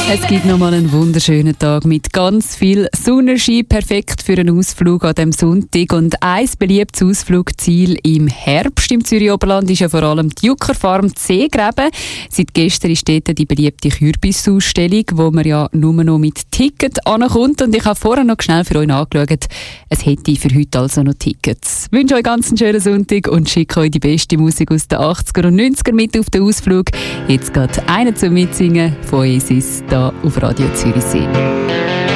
Es gibt nochmal einen wunderschönen Tag mit ganz viel Sonnenschein, perfekt für einen Ausflug an diesem Sonntag. Und ein beliebtes Ausflugsziel im Herbst im Zürich Oberland ist ja vor allem die Juckerfarm Seegräben. Seit gestern ist dort die beliebte Kürbissausstellung, wo man ja nur noch mit Ticket ankommt. Und ich habe vorher noch schnell für euch nachgeschaut, es hätte für heute also noch Tickets. Ich wünsche euch ganz einen schönen Sonntag und schicke euch die beste Musik aus den 80er und 90er mit auf den Ausflug. Jetzt geht einer zum Mitsingen von Oasis da auf Radio Zürichsee.